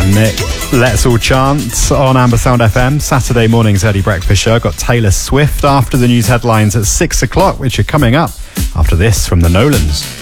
Nick. Let's all chant on Amber Sound FM. Saturday morning's early breakfast show. Got Taylor Swift after the news headlines at 6 o'clock, which are coming up after this from the Nolans.